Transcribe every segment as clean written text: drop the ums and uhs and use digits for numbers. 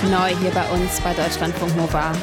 Neu hier bei uns bei Deutschlandfunk Nova.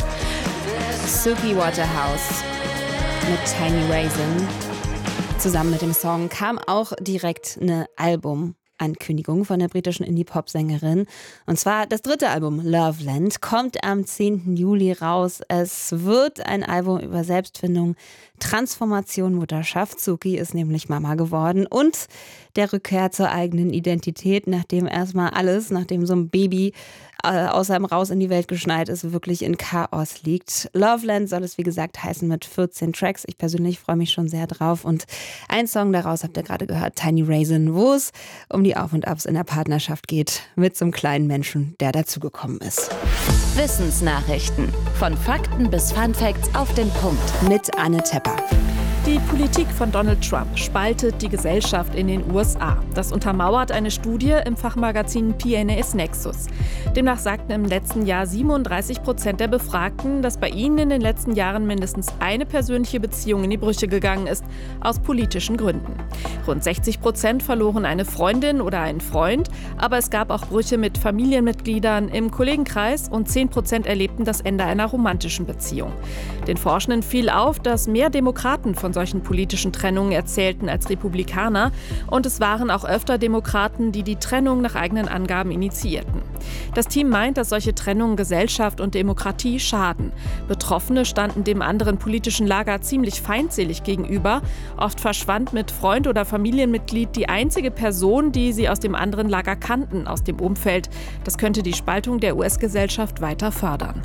Suki Waterhouse mit Tiny Raisin. Zusammen mit dem Song kam auch direkt eine Albumankündigung von der britischen Indie-Pop-Sängerin. Und zwar das 3. Album, Loveland, kommt am 10. Juli raus. Es wird ein Album über Selbstfindung, Transformation, Mutterschaft. Suki ist nämlich Mama geworden und der Rückkehr zur eigenen Identität, nachdem so ein Baby aus einem raus in die Welt geschneit ist, wirklich in Chaos liegt. Loveland soll es, wie gesagt, heißen mit 14 Tracks. Ich persönlich freue mich schon sehr drauf. Und ein Song daraus habt ihr gerade gehört, Tiny Raisin, wo es um die Auf und Abs in der Partnerschaft geht mit so einem kleinen Menschen, der dazugekommen ist. Wissensnachrichten. Von Fakten bis Funfacts auf den Punkt. Mit Anne Tepper. Die Politik von Donald Trump spaltet die Gesellschaft in den USA. Das untermauert eine Studie im Fachmagazin PNAS Nexus. Demnach sagten im letzten Jahr 37% der Befragten, dass bei ihnen in den letzten Jahren mindestens eine persönliche Beziehung in die Brüche gegangen ist, aus politischen Gründen. Rund 60% verloren eine Freundin oder einen Freund, aber es gab auch Brüche mit Familienmitgliedern im Kollegenkreis und 10% erlebten das Ende einer romantischen Beziehung. Den Forschenden fiel auf, dass mehr Demokraten von solchen politischen Trennungen erzählten als Republikaner und es waren auch öfter Demokraten, die die Trennung nach eigenen Angaben initiierten. Das Team meint, dass solche Trennungen Gesellschaft und Demokratie schaden. Betroffene standen dem anderen politischen Lager ziemlich feindselig gegenüber. Oft verschwand mit Freund oder Familienmitglied die einzige Person, die sie aus dem anderen Lager kannten, aus dem Umfeld. Das könnte die Spaltung der US-Gesellschaft weiter fördern.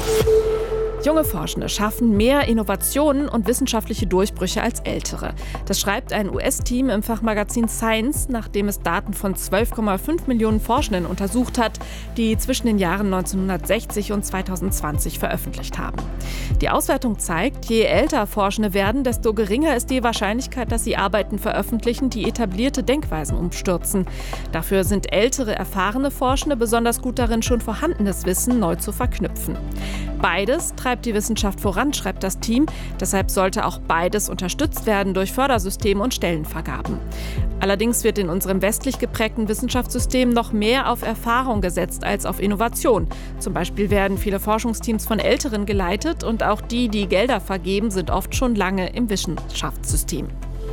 Junge Forschende schaffen mehr Innovationen und wissenschaftliche Durchbrüche als ältere. Das schreibt ein US-Team im Fachmagazin Science, nachdem es Daten von 12,5 Millionen Forschenden untersucht hat, die zwischen den Jahren 1960 und 2020 veröffentlicht haben. Die Auswertung zeigt, je älter Forschende werden, desto geringer ist die Wahrscheinlichkeit, dass sie Arbeiten veröffentlichen, die etablierte Denkweisen umstürzen. Dafür sind ältere, erfahrene Forschende besonders gut darin, schon vorhandenes Wissen neu zu verknüpfen. Beides treibt die Wissenschaft voran, schreibt das Team. Deshalb sollte auch beides unterstützt werden durch Fördersysteme und Stellenvergaben. Allerdings wird in unserem westlich geprägten Wissenschaftssystem noch mehr auf Erfahrung gesetzt als auf Innovation. Zum Beispiel werden viele Forschungsteams von Älteren geleitet und auch die Gelder vergeben, sind oft schon lange im Wissenschaftssystem.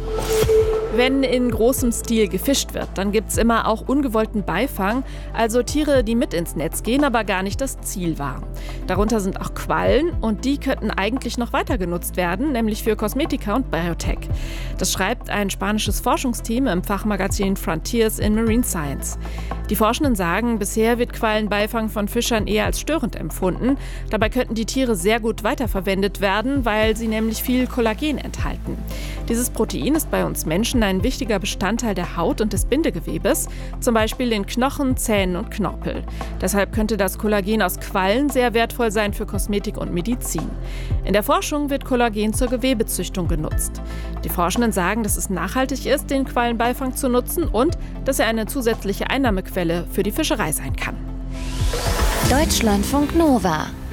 Wenn in großem Stil gefischt wird, dann gibt es immer auch ungewollten Beifang, also Tiere, die mit ins Netz gehen, aber gar nicht das Ziel waren. Darunter sind auch Quallen und die könnten eigentlich noch weiter genutzt werden, nämlich für Kosmetika und Biotech. Das schreibt ein spanisches Forschungsteam im Fachmagazin Frontiers in Marine Science. Die Forschenden sagen, bisher wird Quallenbeifang von Fischern eher als störend empfunden. Dabei könnten die Tiere sehr gut weiterverwendet werden, weil sie nämlich viel Kollagen enthalten. Dieses Protein ist bei uns Menschen ein wichtiger Bestandteil der Haut und des Bindegewebes, zum Beispiel in Knochen, Zähnen und Knorpel. Deshalb könnte das Kollagen aus Quallen sehr wertvoll sein für Kosmetik und Medizin. In der Forschung wird Kollagen zur Gewebezüchtung genutzt. Die Forschenden sagen, dass es nachhaltig ist, den Quallenbeifang zu nutzen und dass er eine zusätzliche Einnahmequelle für die Fischerei sein kann. Deutschlandfunk Nova